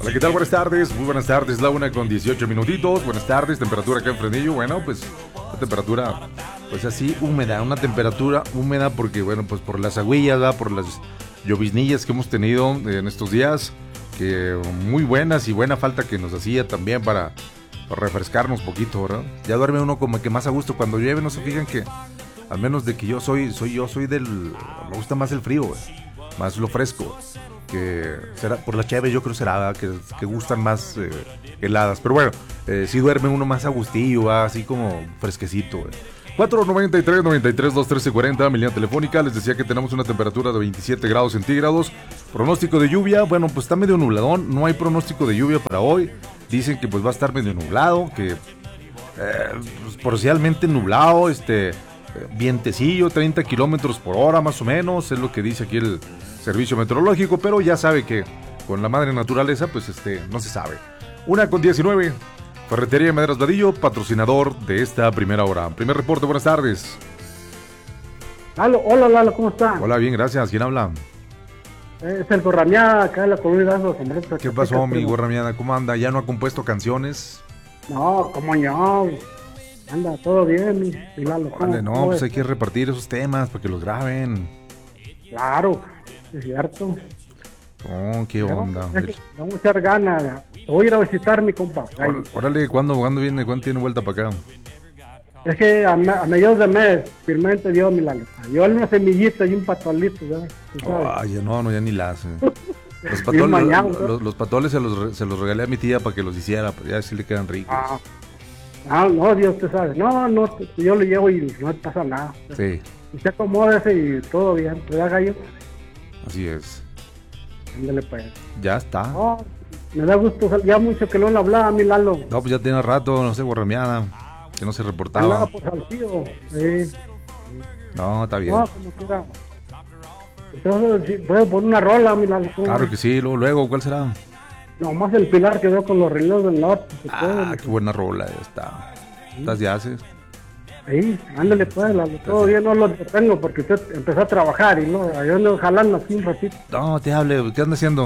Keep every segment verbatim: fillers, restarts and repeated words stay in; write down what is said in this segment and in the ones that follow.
Hola, ¿qué tal? Buenas tardes, muy buenas tardes, la una con dieciocho minutitos. Buenas tardes, temperatura acá en Fresnillo. Bueno, pues la temperatura, pues así, húmeda, una temperatura húmeda porque, bueno, pues por las agüillas, ¿verdad? Por las lloviznillas que hemos tenido en estos días, que muy buenas y buena falta que nos hacía también para, para refrescarnos poquito, ¿verdad? Ya duerme uno como que más a gusto cuando llueve. No se fijan que, al menos de que yo soy, soy yo soy del, me gusta más el frío, güey, más lo fresco. Que será por la cheve, yo creo será que, que gustan más eh, heladas, pero bueno, eh, si duerme uno más a gustillo, ¿va? Así como fresquecito. Eh. cuatro noventa y tres, noventa y tres, dos trece, cuarenta, mi línea telefónica. Les decía que tenemos una temperatura de veintisiete grados centígrados. Pronóstico de lluvia, bueno, pues está medio nubladón, no hay pronóstico de lluvia para hoy. Dicen que pues va a estar medio nublado, que eh, pues, parcialmente nublado, este vientecillo, treinta kilómetros por hora más o menos, es lo que dice aquí el servicio meteorológico, pero ya sabe que con la madre naturaleza, pues este, no se sabe. Una con diecinueve, Ferretería de Maderas Vadillo, patrocinador de esta primera hora. Primer reporte, buenas tardes. Lalo, hola Lalo, ¿cómo está? Hola, bien, gracias. ¿Quién habla? Es el Gorramiada, acá de la comunidad de los hombres. ¿Qué pasó, mi Gorramiada? ¿Cómo anda? ¿Ya no ha compuesto canciones? No, como yo. Anda, todo bien, mi, mi Lalo. Vale, no, pues hay que repartir esos temas para que los graben. Claro, es cierto. Oh, qué Pero, onda. es que vamos a echar ganas. Voy a ir a visitar a mi compa. Órale, órale, ¿cuándo, ¿cuándo viene? ¿Cuándo tiene vuelta para acá? Es que a, a mediados de mes, firmemente dio mi Lalo. Dio una semillita y un patolito, ¿ya? Ay, no, no, ya ni la hace. Los patoles, mañana, los, los, los patoles se los, se los regalé a mi tía para que los hiciera, pues ya sí le quedan ricos. Ah. Ah, no, Dios te sabe. No, no, yo lo llevo y no pasa nada. Sí. Y se acomoda ese y todo bien. ¿Verdad, gallo? Así es. Ándale, pues. Ya está. No, me da gusto. Ya mucho que no le hablaba a mi Lalo. No, pues ya tiene rato, no sé, Gorramiada, que no se reportaba. Hablaba por Salcido. Sí. No, está bien. No, como quiera. Entonces, ¿puedo poner una rola, mi Lalo? Claro que sí. Luego, luego, ¿cuál será? Nomás el Pilar quedó con los reloj del norte. Ah, puede, qué buena rola esta. ¿Estás ya haces? Sí, ándale pues, Lalo. Todo bien, no lo detengo porque usted empezó a trabajar y no, yo ando jalando aquí un ratito. No, te hable, ¿qué anda haciendo?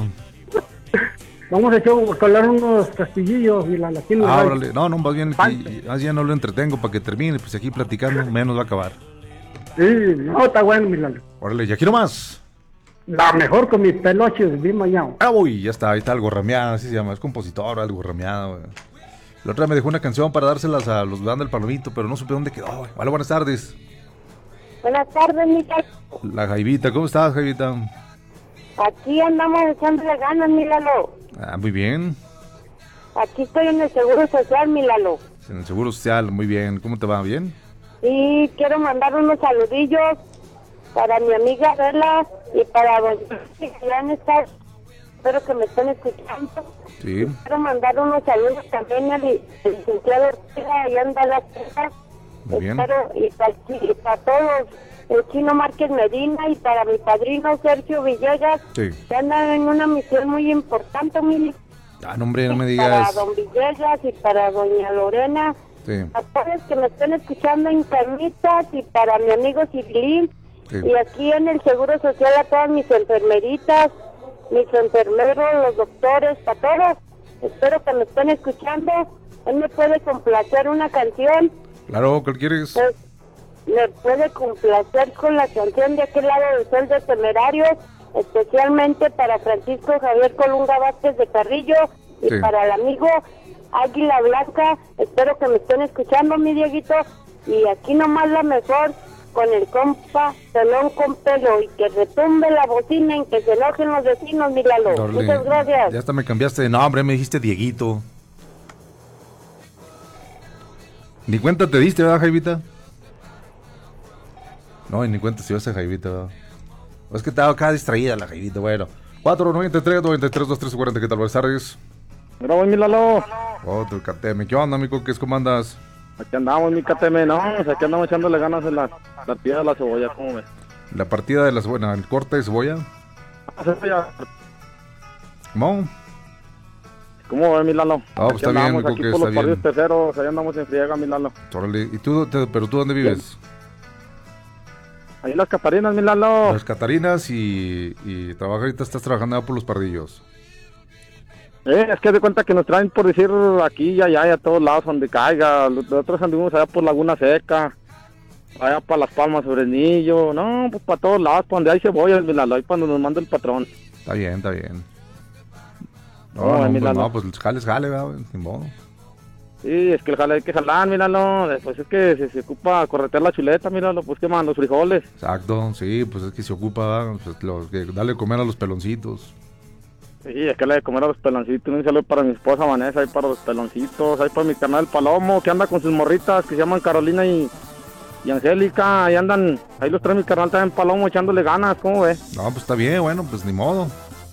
Vamos a echar a colar unos castillillos y la aquí ah, órale. No, no, más bien, aquí, más bien no lo entretengo para que termine, pues aquí platicando, menos va a acabar. Sí, no, está bueno, mi Lalo. Órale, ya quiero más. La mejor con mis peloches, bien mañana. Ah, uy, ya está, ahí está el Gorramiada, así se llama, es compositor, el Gorramiada, güey. La otra me dejó una canción para dárselas a los bandas del Palomito, pero no supe dónde quedó, güey. Hola, buenas tardes. Buenas tardes, Miguel. La Jaivita, ¿cómo estás, Jaivita? Aquí andamos echándole ganas, mi Lalo. Ah, muy bien. Aquí estoy en el Seguro Social, mi Lalo. En el Seguro Social, muy bien. ¿Cómo te va? ¿Bien? Sí, quiero mandar unos saludillos para mi amiga Adela y para doña que ya han estado, espero que me estén escuchando. Sí. Y quiero mandar unos saludos también al licenciado Ortega, allá anda las cosas. Muy bien. Espero, y para, y para todos, el Chino Márquez Medina y para mi padrino Sergio Villegas, sí, que andan en una misión muy importante, mi. Ah, no, hombre, no me digas. Para don Villegas y para doña Lorena. Sí. A todos que me estén escuchando en Carnitas y para mi amigo Cirilín. Sí. Y aquí en el Seguro Social a todas mis enfermeritas, mis enfermeros, los doctores, para todos. Espero que me estén escuchando. Él me puede complacer una canción. Claro, ¿cuál quieres? Pues, me puede complacer con la canción de aquel lado del sol de Temerarios, especialmente para Francisco Javier Colunga Vázquez de Carrillo y sí, para el amigo Águila Blanca. Espero que me estén escuchando, mi Dieguito. Y aquí nomás la mejor, con el compa Pelón con pelo, y que retumbe la bocina en que se enojen los vecinos, mi Lalo. Dorle. Muchas gracias. Ya hasta me cambiaste de nombre, me dijiste Dieguito. Ni cuenta te diste, ¿verdad, Jaivita? No, y ni cuenta si vas a Jaivita, ¿verdad? Es que estaba acá distraída la Jaivita, bueno. cuatro noventa y tres, noventa y tres, veintitrés cuarenta, ¿qué tal? Buenas tardes. Bravo, mi Lalo. Otro Cateme, ¿qué onda, mi Coques? ¿Cómo andas? Aquí andamos, mi Cateme, no, aquí andamos echándole ganas en la partida de la cebolla, ¿cómo ves? La partida de la cebolla, el corte de cebolla. Cebolla. ¿Cómo? ¿Cómo ves, mi Lalo? Ah, pues está bien, mi Coques, Coques, por los está bien. terceros, allá andamos en friega, mi Lalo. Órale, ¿y tú, te, pero tú dónde vives? Ahí en las Catarinas, mi Lalo. Las Catarinas y, y trabaja, ahorita estás trabajando por los Pardillos. Eh, es que de cuenta que nos traen, por decir, aquí y allá y a todos lados donde caiga. Nosotros anduvimos allá por Laguna Seca, allá para Las Palmas, Sobrenillo. No, pues para todos lados, para donde hay cebollas, Milalo, ahí cuando nos manda el patrón. Está bien, está bien. No, No, no, mira, pues, no. no, pues el jale es jale, ¿verdad? Ni modo. Sí, es que el jale hay que jalar, míralo. Después es que se, se ocupa corretear la chuleta, míralo, pues queman los frijoles. Exacto, sí, pues es que se ocupa, ¿verdad? Pues, los, que darle de comer a los peloncitos. Sí, es que le de comer a los peloncitos. Un saludo para mi esposa Vanessa, ahí para los peloncitos, ahí para mi carnal Palomo, que anda con sus morritas que se llaman Carolina y, y Angélica. Ahí andan, ahí los trae mi carnal también Palomo echándole ganas, ¿cómo ves? No, pues está bien, bueno, pues ni modo.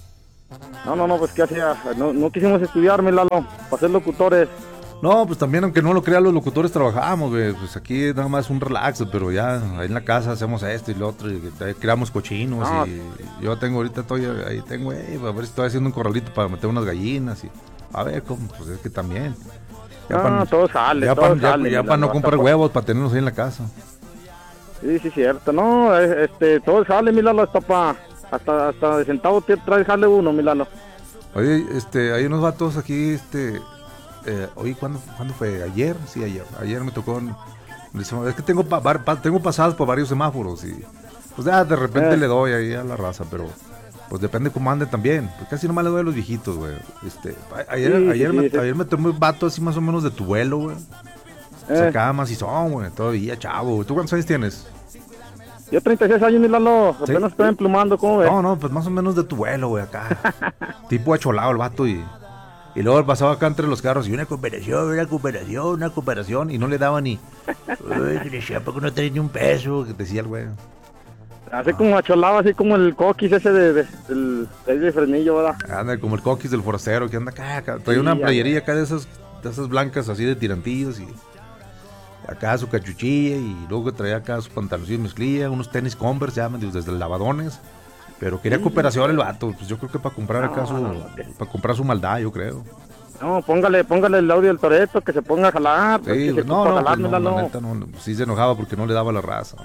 No, no, no, pues qué hacía, no, no quisimos estudiar, Milalo, para ser locutores. No, pues también, aunque no lo crean, los locutores trabajamos, güey. Pues aquí nada más un relax, pero ya ahí en la casa hacemos esto y lo otro, y ahí creamos cochinos. No. Y yo tengo ahorita, estoy ahí tengo, eh, a ver si estoy haciendo un corralito para meter unas gallinas. Y a ver, cómo, pues es que también. No, pa- todo sale, ya todo pa- ya- sale, ya Milalo, para no hasta comprar por- huevos, para tenerlos ahí en la casa. Sí, sí, cierto, no, eh, este, todo sale, Milalo, hasta pa, hasta, hasta de centavo te trae jale uno, Milalo. Oye, este, hay unos vatos aquí, este, eh, oye, ¿cuándo, ¿cuándo fue? ¿Ayer? Sí, ayer. Ayer me tocó, en- es que tengo, pa- var- pa- tengo pasadas por varios semáforos y, pues ya de repente Eh. le doy ahí a la raza, pero, pues depende cómo ande también, porque casi nomás le doy a los viejitos, güey. Este, a- ayer, Sí, ayer, sí, me, sí. ayer me tomé un vato así más o menos de tu vuelo, güey. Eh. Sacaba más y son, güey, todavía, chavo. ¿Tú cuántos años tienes? Yo treinta y seis años, Milalo, Sí. apenas estoy emplumando, ¿cómo ves? No, no, pues más o menos de tu vuelo, güey, acá. Tipo acholado el vato y... Y luego pasaba acá entre los carros y una cooperación, una cooperación, una cooperación. Y no le daba ni... Uy, que decía, ¿por qué no tenés ni un peso? Que decía el güey. Así como acholado, así como el coquis ese de, de, del, de, ahí de Fresnillo, ¿verdad? Anda como el coquis del forastero que anda acá, acá. Trae Sí, una ya, playería acá de esas, de esas blancas así de tirantillos y... Acá su cachuchilla y luego traía acá su pantaloncillo de mezclilla, unos tenis Converse ya medios desde lavadones. Pero quería cooperación el vato, pues yo creo que para comprar acá No, su... no, no, que- Para comprar su maldad, yo creo. No, póngale, póngale el audio del Toreto, que se ponga a jalar, pues, Sí, que se no, ocupa no, jalar, pues no, Milalo. la neta no, sí se enojaba porque no le daba la raza.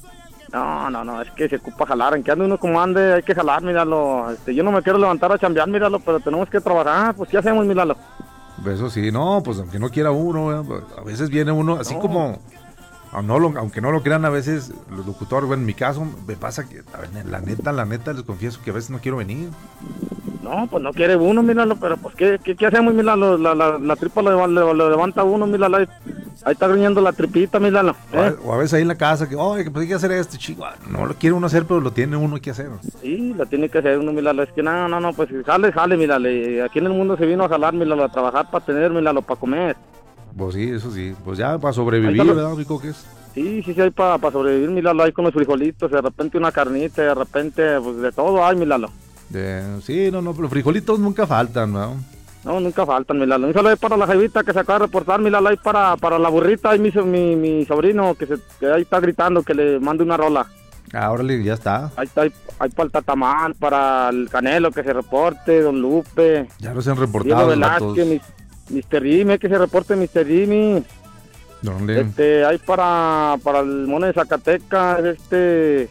No, no, no, es que se ocupa jalar, en que ande uno como ande, hay que jalar, míralo. Este, yo no me quiero levantar a chambear, míralo, pero tenemos que trabajar, pues ¿qué hacemos, míralo? Eso sí, no, pues aunque no quiera uno, eh, a veces viene uno, así No. como, a no lo- aunque no lo crean, a veces los locutores, bueno, en mi caso, me pasa que, a ver, la neta, la neta, les confieso que a veces no quiero venir. No, pues no quiere uno, míralo, pero pues ¿qué, qué, qué hacemos, míralo? La, la, la tripa lo, lo, lo levanta uno, míralo, ahí, ahí está gruñendo la tripita, míralo. O a, ¿eh? o a veces ahí en la casa, que, oye, que pues hay que hacer esto, chico, no lo quiere uno hacer, pero lo tiene uno que hacer. Sí, lo tiene que hacer uno, míralo, es que no, no, no, pues jale, jale, míralo, y aquí en el mundo se vino a jalar, míralo, a trabajar para tener, míralo, para comer. Pues sí, eso sí, pues ya para Ahí sobrevivir, está lo- ¿verdad, Rico? ¿Qué es? Sí, sí, sí, hay para sobrevivir, míralo, ahí con los frijolitos, de repente una carnita, de repente, pues de todo hay, míralo. Eh, sí, no, no, pero frijolitos nunca faltan, ¿no? No, nunca faltan, Milalo. Un saludo ahí para la jevita que se acaba de reportar, Milalo, ahí para, para la burrita, ahí mi, so- mi, mi sobrino que, se, que ahí está gritando que le mande una rola. Ah, órale, ya está. Ahí está, ahí, ahí para el Tatamán, para el Canelo que se reporte, Don Lupe, Ya los han Diego reportado los vatos. Velázquez, mis- mister Jimmy, que se reporte mister Jimmy. ¿Dónde? Este, hay para, para el mono de Zacatecas, este...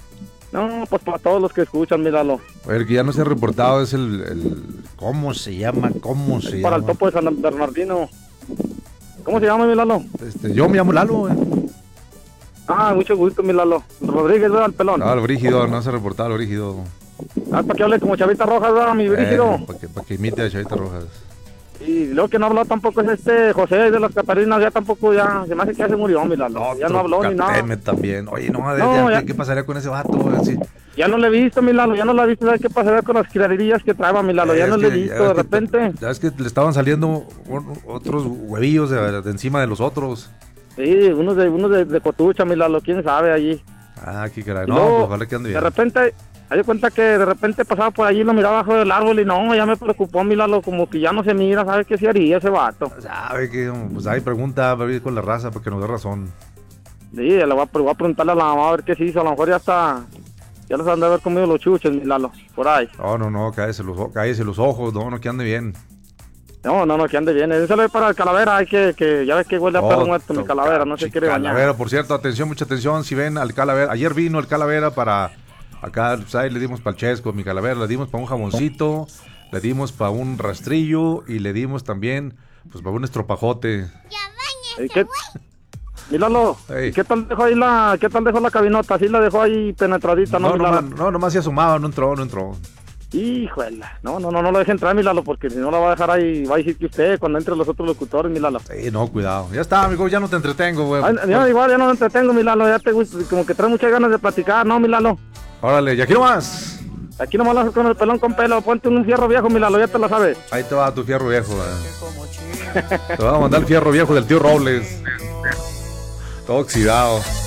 No, pues para todos los que escuchan, míralo. A ver, que ya no se ha reportado es el, el... ¿Cómo se llama? ¿Cómo se Para llama? el topo de San Bernardino. ¿Cómo se llama, Milalo? Este, yo me llamo Lalo, eh. Ah, mucho gusto, Milalo. Rodríguez, ¿verdad? El pelón. No, el brígido, no se ha reportado el brígido. Ah, para que hable como Chavita Rojas, ¿verdad, mi brígido? Eh, para que, pa' que imite a Chavita Rojas. Y luego que no habló tampoco es este José de las Catarinas, ya tampoco, ya, se me hace que ya se murió, Milalo. Ya no habló ni nada. Cateme también. Oye, no, de- No, ya, ya- ¿qué, qué pasaría con ese vato, güey? Así. Ya no le he visto, Milalo, ya no la he visto, ¿sabes qué pasaría con las criaderías que traeba, Milalo? Ya Es no le he que- visto, ya de ves que- repente. Ya es que le estaban saliendo un- otros huevillos de, de encima de los otros. Sí, unos de, unos de, de cotucha, Milalo, quién sabe allí. Ah, qué caray. Y No, luego, pues ojalá que ande de bien. repente, hay cuenta que de repente pasaba por allí, lo miraba bajo del árbol y no, ya me preocupó, Milalo, como que ya no se mira, ¿sabes qué se haría ese vato? Sabe que, pues hay pregunta, va a ir con la raza porque nos dé razón. Sí, le voy a, voy a preguntarle a la mamá a ver qué se hizo, a lo mejor ya está, ya los han de haber comido los chuches, Milalo, por ahí. No, no, no, cállese los, o- cállese los ojos, no, no, que ande bien. No, no, no, que ande bien. Eso es para el calavera, hay que, que ya ves que huele a perro Otro muerto mi calavera, no se cachi- quiere bañar. Calavera, por cierto, atención, mucha atención, si ven al calavera, ayer vino el calavera para, acá, pues, ahí le dimos para el chesco, mi calavera, le dimos para un jaboncito, le dimos para un rastrillo y le dimos también, pues para un estropajote. ¿Y qué? Míralo, Ey. ¿qué tal dejó ahí la, qué tal dejó la cabinota? ¿Sí la dejó ahí penetradita, no, No, Milalo? nomás, no, nomás se asomaba, no entró, no entró. Híjole, no, no, no, no lo deje entrar, Milalo, porque si no la va a dejar ahí, va a decir que usted, cuando entre los otros locutores, Milalo. Sí, no, cuidado. Ya está, amigo, ya no te entretengo, güey. Ay, ya, igual, ya no me entretengo, Milalo, ya te gusta, como que trae muchas ganas de platicar, ¿no, Milalo? Órale, y aquí nomás. Aquí nomás lo haces con el pelón con pelo, ponte un fierro viejo, Milalo, ya te la sabes. Ahí te va tu fierro viejo, güey. Te voy a mandar el fierro viejo del tío Robles. Todo oxidado.